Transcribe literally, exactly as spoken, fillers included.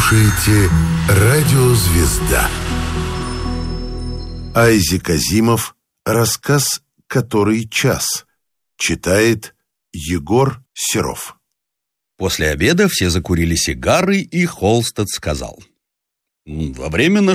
слушаете «Радио Звезда». Айзек Азимов. Рассказ «Который час». Читает Егор Серов. После обеда все закурили сигары, и Холстед сказал: «Во время